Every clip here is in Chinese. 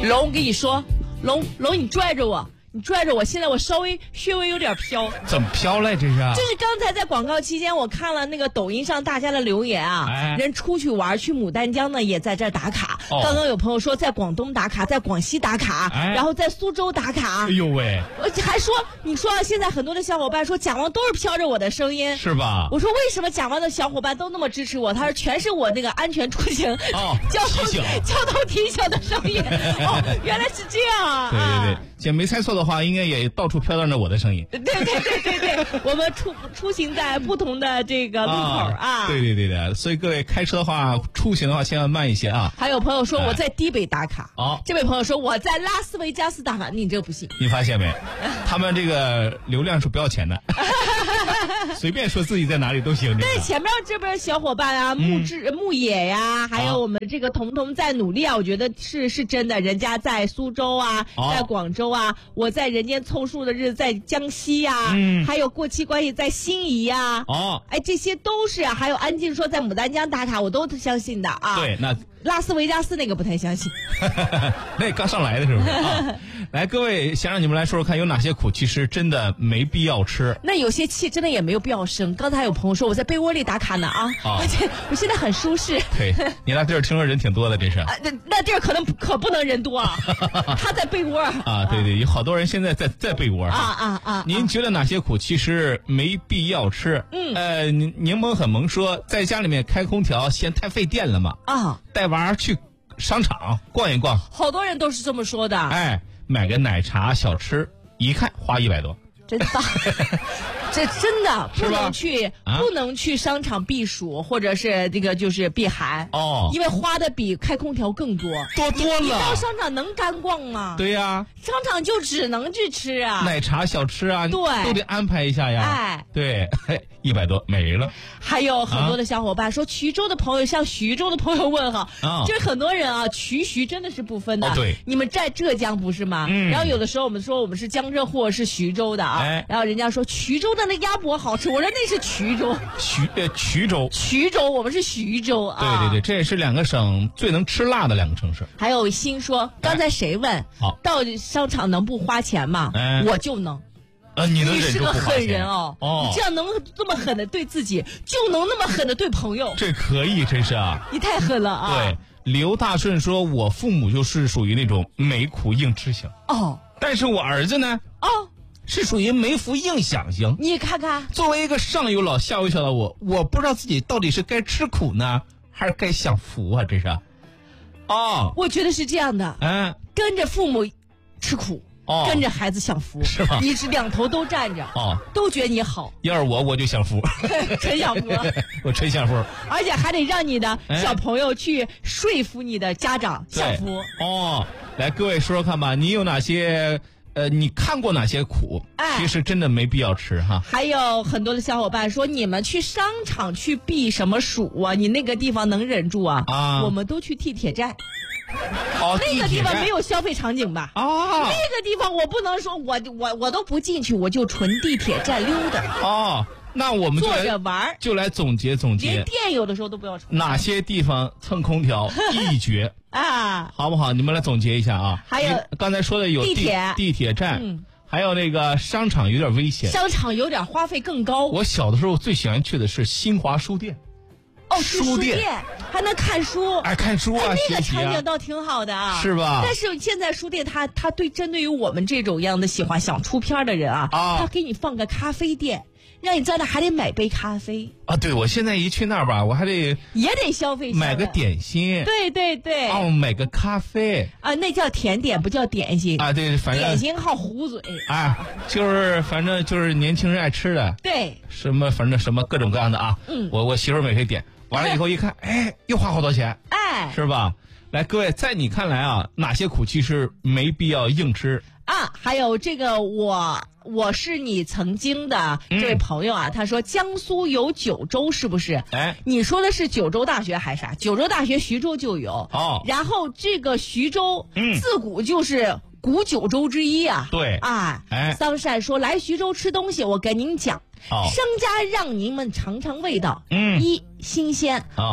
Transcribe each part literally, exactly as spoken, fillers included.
龙跟你说，龙龙你拽着我。你拽着我，现在我稍微稍微有点飘。 怎么飘了？这是？ 就是刚才在广告期间，我看了那个抖音上大家的留言啊，哎、人出去玩去牡丹江呢，也在这儿打卡。哦、刚刚有朋友说在广东打卡，在广西打卡，哎、然后在苏州打卡。 哎呦喂！ 还说你说现在很多的小伙伴说蒋王都是飘着我的声音， 是吧？ 我说为什么蒋王的小伙伴都那么支持我？他说全是我那个安全出行、哦、交通交通提醒的声音。哦，原来是这样啊！ 对对对。姐没猜错的话，应该也到处飘荡着我的声音。 对对对对对，我们出出行在不同的这个路口啊。 啊对对对的，所以各位开车的话，出行的话千万慢一些啊。 还有朋友说我在迪北打卡， 哦、哎， 这位朋友说我在拉斯维加斯打卡，你这个不信？ 你发现没？他们这个流量是不要钱的，随便说自己在哪里都行。 对，前面这边小伙伴啊，木志、嗯、木野呀、啊，还有我们这个彤彤在努力啊，我觉得是是真的，人家在苏州啊，哦、在广州啊。我在人间凑数的日子在江西呀、啊，嗯，还有过期关系在心仪呀、啊，哦，哎，这些都是啊，还有安静说在牡丹江打卡，我都相信的啊。 对，那拉斯维加斯那个不太相信， 那刚上来的是不是？啊、来，各位，想让你们来说说看，有哪些苦其实真的没必要吃？ 那有些气真的也没有必要生。刚才有朋友说我在被窝里打卡呢啊，哦、而且我现在很舒适。 对，你那地儿听说人挺多的，这是。 啊，那那地儿可能可不能人多啊，他在被窝啊，对对，有好多人现在在在被窝啊啊啊！ 您觉得哪些苦其实没必要吃？嗯，呃，柠檬很萌说，在家里面开空调嫌太费电了嘛？啊，带娃去商场逛一逛， 好多人都是这么说的。 哎，买个奶茶小吃，一看花一百多， 真棒！这真的不能去，啊、不能去商场避暑，或者是这个就是避寒哦，因为花的比开空调更多， 多多了。 你到商场能干逛吗？ 对呀、啊， 商场就只能去吃啊， 奶茶小吃啊， 对， 都得安排一下呀。 哎， 对，一百多没了。 还有很多的小伙伴说，衢州的朋友向徐州的朋友问哈，啊、就是很多人啊，衢徐真的是不分的。 哦、对， 你们在浙江不是吗？嗯。然后有的时候我们说我们是江浙沪是徐州的啊，哎、然后人家说衢州的那鸭脖好吃，我说那是衢州。 衢呃衢州。 衢州，我们是徐州啊。 对对对，这也是两个省最能吃辣的两个城市。 还有心说，刚才谁问？好、哎，到商场能不花钱吗？哎、我就能。 啊，你能你是个狠人哦！ 哦，你这样能这么狠的对自己，就能那么狠的对朋友。 这可以，真是啊！ 你太狠了啊！ 对，刘大顺说，我父母就是属于那种没苦硬吃型哦，但是我儿子呢，哦，是属于没福硬享型。 你看看， 作为一个上有老下有小的我，我不知道自己到底是该吃苦呢，还是该享福啊！这是，哦， 我觉得是这样的，嗯，跟着父母吃苦。哦，跟着孩子享福是吧？ 你是两头都站着哦，都觉得你好。 要是我，我就享福， 纯享福， 我纯享福， 而且还得让你的小朋友去说服你的家长享福。 哦，来，各位说说看吧，你有哪些呃，你看过哪些苦？哎，其实真的没必要吃哈。 还有很多的小伙伴说，你们去商场去避什么暑啊？你那个地方能忍住啊？啊，我们都去地铁站。 哦， 那个地方没有消费场景吧？哦，那个地方我不能说我我我都不进去，我就纯地铁站溜达。 哦，那我们就坐着玩， 就来总结总结， 连店有的时候都不要充。 哪些地方蹭空调一绝啊？好不好？你们来总结一下啊。 还有刚才说的有地铁地铁站。嗯，还有那个商场有点危险， 商场有点花费更高。 我小的时候最喜欢去的是新华书店。 哦，书店还能看书， 哎，看书啊， 哎、那个场景倒挺好的啊， 是吧？ 但是现在书店它它对针对于我们这种样的喜欢想出片的人啊，啊它给你放个咖啡店，让你在那还得买杯咖啡啊。对，我现在一去那儿吧，我还得也得消费， 买个点心， 对对对， 哦，买个咖啡啊，那叫甜点，不叫点心啊。对，反正点心好糊嘴啊，就是反正就是年轻人爱吃的， 对， 什么反正什么各种各样的啊。嗯，我我媳妇儿每回点。完了以后一看，哎，又花好多钱，哎，是吧？来，各位，在你看来啊，哪些苦其实没必要硬吃啊？还有这个，我我是你曾经的这位朋友啊，嗯、他说江苏有九州，是不是？哎，你说的是九州大学还是啥？九州大学徐州就有哦。然后这个徐州，嗯，自古就是古九州之一啊。 对啊，哎，桑善说来徐州吃东西，我跟您讲。哦、商家让您们尝尝味道，嗯，一新鲜，哦、二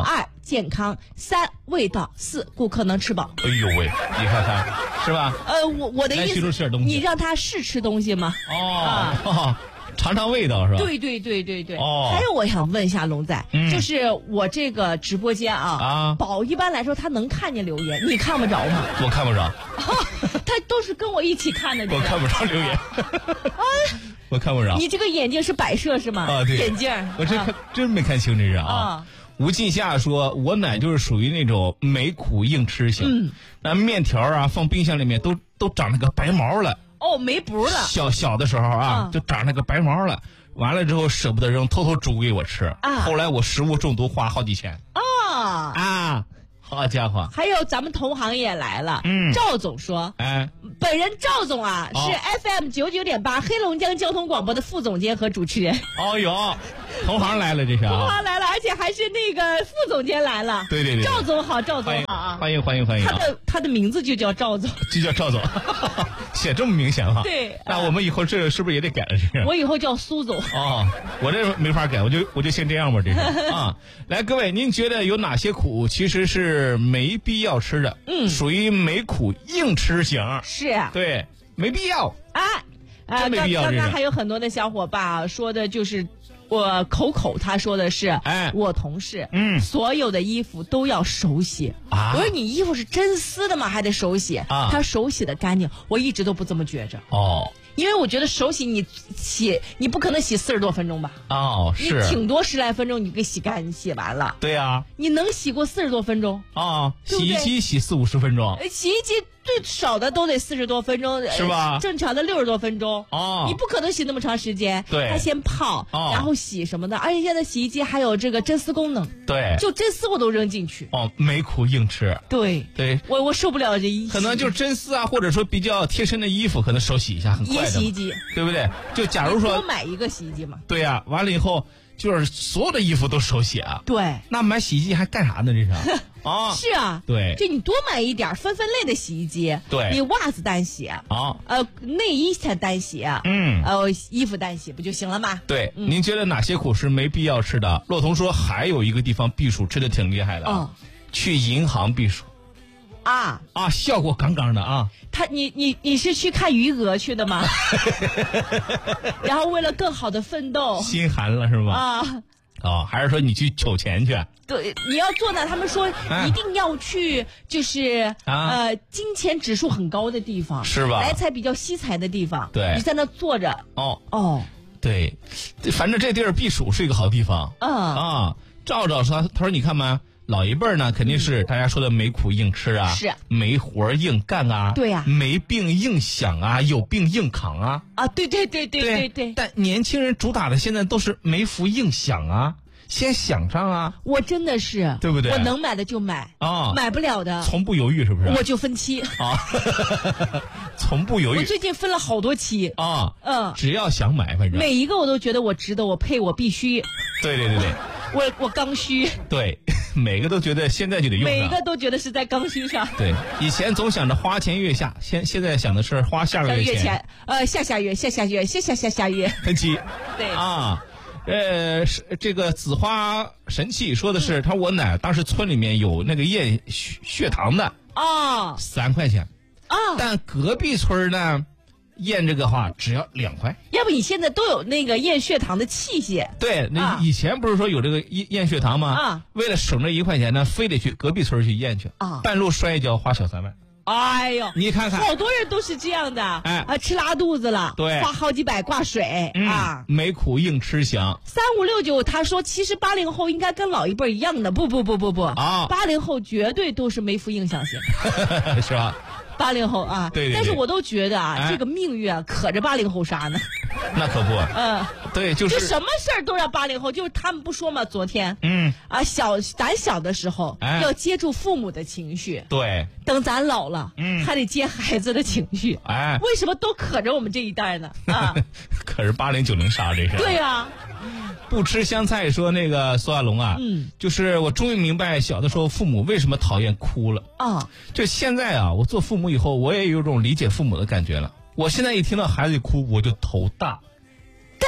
健康，三味道，四顾客能吃饱。 哎呦喂，你看看是吧？ 呃，我我的意思，你让他试吃东西吗？ 哦。啊哦尝尝味道是吧？ 对对对对对。 哦。 还有我想问一下龙仔， 嗯、 就是我这个直播间啊， 啊， 宝一般来说他能看见留言，你看不着吗？ 我看不着。 啊、他都是跟我一起看的。 我看不着留言。啊，我看不着。 你这个眼镜是摆设是吗？ 啊，对。 眼镜。 我这看、啊、真没看清这是啊。啊吴进夏说：“我奶就是属于那种没苦硬吃型，嗯，那面条啊放冰箱里面都都长那个白毛了。” 哦，没补了。 小小的时候啊，嗯、就长那个白毛了，完了之后舍不得扔，偷偷煮给我吃。啊，后来我食物中毒，花好几千。 啊啊，好家伙！还有咱们同行也来了，嗯，赵总说，哎，本人赵总啊、哦、是 F M 九九点八黑龙江交通广播的副总监和主持人。 哦哟，同行来了，这是、啊、 同行来了，而且还是那个副总监来了。 对对对， 赵总好，赵总好啊！ 欢迎欢迎欢迎！ 他的他的名字就叫赵总， 就叫赵总。写这么明显哈？ 对， 那我们以后这是不是也得改了？这个我以后叫苏总。 哦，我这没法改，我就我就先这样吧，这是啊。来，各位，您觉得有哪些苦其实是没必要吃的？嗯，属于没苦硬吃型。 是， 对，没必要。 哎，啊， 真没必要。 刚刚还有很多的小伙伴啊，说的就是。我口口他说的是，哎，我同事，嗯，所有的衣服都要手洗啊。我说你衣服是真丝的吗？还得手洗啊？他手洗的干净，我一直都不这么觉着哦。因为我觉得手洗你洗，你不可能洗四十多分钟吧？ 哦，是， 你挺多十来分钟，你给洗干净洗完了。 对呀、啊， 你能洗过四十多分钟？ 啊，洗衣机洗四五十分钟， 洗衣机最少的都得四十多分钟， 是吧？ 正常的六十多分钟。 哦， 你不可能洗那么长时间。 对， 它先泡，哦、然后洗什么的。而且现在洗衣机还有这个真丝功能。 对， 就真丝我都扔进去。 哦，没苦硬吃。 对对， 我我受不了这一。 可能就是真丝啊，或者说比较贴身的衣服，可能手洗一下很快的。 也洗衣机。 对不对？就假如说多买一个洗衣机嘛。 对呀、啊，完了以后就是所有的衣服都手洗啊。 对。 那买洗衣机还干啥呢？这是啊。 是啊。 对。 就你多买一点分分类的洗衣机。 对。 你袜子单洗啊。呃，内衣才单洗。嗯。呃，衣服单洗不就行了吗？ 对。嗯、您觉得哪些苦是没必要吃的？骆童说还有一个地方避暑吃的挺厉害的。哦。去银行避暑。 啊啊，效果杠杠的啊！ 他，你你你是去看余额去的吗？然后为了更好的奋斗， 心寒了是吗？ 啊， 哦，还是说你去筹钱去？ 对，你要做呢。他们说一定要去，就是、啊、呃，金钱指数很高的地方， 是吧？ 来财比较惜财的地方， 对， 你在那坐着。 哦哦， 对，反正这地儿避暑是一个好地方。 嗯啊，赵赵说，他说你看嘛。老一辈儿呢，肯定是大家说的没苦硬吃啊， 是没活硬干啊， 对呀、 啊，没病硬想啊，有病硬扛啊， 啊，对对对对对 对, 对。 但年轻人主打的现在都是没福硬想啊，先想上啊。 我真的是， 对不对？ 我能买的就买啊， 买不了的从不犹豫，是不是？ 我就分期啊，从不犹豫。 我最近分了好多期啊， 嗯， 只要想买，反正每一个我都觉得我值得，我配，我必须。 对对对对。 我我刚需， 对，每个都觉得现在就得用上， 每个都觉得是在刚需上。 对，以前总想着花前月下，现现在想的是花下个月钱， 前呃下下月下下月下下下下月分期。 对啊，呃，这个紫花神器说的是，嗯、他我奶当时村里面有那个验血血糖的哦， 三块钱哦， 但隔壁村呢。验这个话只要两块， 要不你现在都有那个验血糖的器械？ 对，那以前不是说有这个验验血糖吗？ 啊， 为了省这一块钱呢，非得去隔壁村去验去啊，半路摔一跤花小三万。 哎呦， 你看看， 好多人都是这样的， 哎啊，吃拉肚子了， 对， 花好几百挂水、 嗯、 啊， 没苦硬吃香。 三五六九他说，其实八零后应该跟老一辈一样的，不不不不不啊，八零后绝对都是没福硬想型， 是吧？ 八零后啊， 对对对， 但是我都觉得啊，哎、这个命运啊，可着八零后杀呢。 那可不， 嗯， 对，就是就什么事儿都让八零后，就是他们不说嘛，昨天， 嗯， 啊，小胆小的时候、哎、要接住父母的情绪， 对， 等咱老了，嗯，还得接孩子的情绪， 哎， 为什么都可着我们这一代呢？啊， 可是八零九零杀这是， 对呀、啊。 不吃香菜说那个苏亚龙啊，嗯，就是我终于明白小的时候父母为什么讨厌哭了啊。 就现在啊，我做父母以后，我也有种理解父母的感觉了。我现在一听到孩子哭，我就头大。 但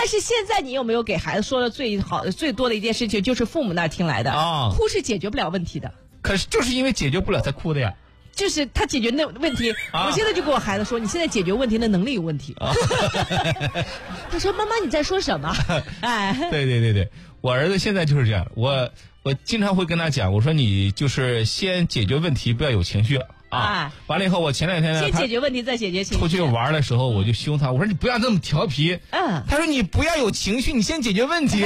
但是现在你有没有给孩子说的最好最多的一件事情，就是父母那儿听来的啊？哭是解决不了问题的。 可是就是因为解决不了才哭的呀。 就是他解决那问题，啊、我现在就跟我孩子说，你现在解决问题的能力有问题。啊、他说：“妈妈，你在说什么？”哎， 对对对对，我儿子现在就是这样，我我经常会跟他讲，我说你就是先解决问题，不要有情绪。啊，完了以后，我前两天呢， 先解决问题再解决情绪。 出去玩的时候，我就凶他，我说你不要那么调皮。嗯，他说你不要有情绪，你先解决问题。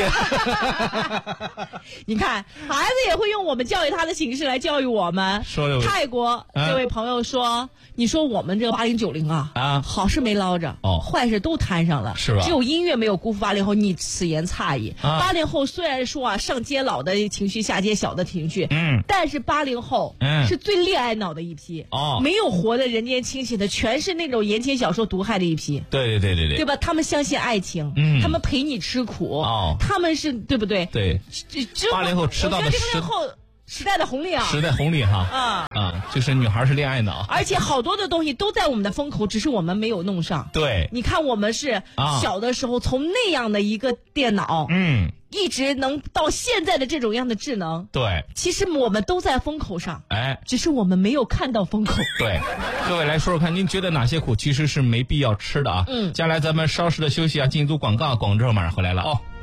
你看，孩子也会用我们教育他的形式来教育我们。 说泰国这位朋友说，你说我们这个八零九零啊，啊，好事没捞着，哦，坏事都摊上了， 是吧？ 只有音乐没有辜负八零后，你此言差矣。八零后虽然说啊，上街老的情绪，下街小的情绪，嗯，但是八零后嗯是最恋爱脑的一批。哦，没有活的人间清醒的，全是那种言情小说毒害的一批。 对对对对对， 对吧？他们相信爱情，嗯，他们陪你吃苦，哦，他们是对不对？ 对，八零后吃到的是零后时代的红利啊， 时代红利哈，啊啊，就是女孩是恋爱脑， 而且好多的东西都在我们的风口，只是我们没有弄上。 对， 你看我们是小的时候从那样的一个电脑，嗯。一直能到现在的这种样的智能， 对， 其实我们都在风口上， 哎， 只是我们没有看到风口。 对，各位来说说看，您觉得哪些苦其实是没必要吃的啊？嗯，接下来咱们稍事的休息啊，进一组广告，广告之后马上回来了哦。